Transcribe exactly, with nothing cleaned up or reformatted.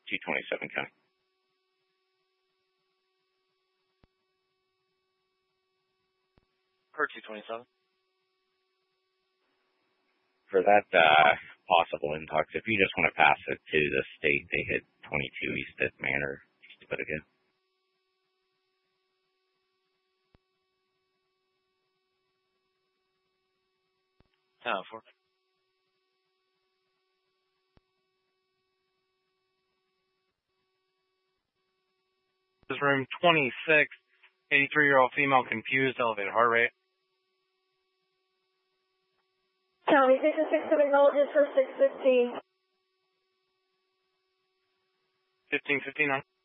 two twenty-seven, County. Per two twenty-seven. For that uh, possible intox, if you just want to pass it to the state, they hit twenty-two East at Manor just a bit ago. ten oh four. This is room twenty-six, eighty-three-year-old female confused, elevated heart rate. County six six acknowledges for six fifteen. fifteen fifty-nine.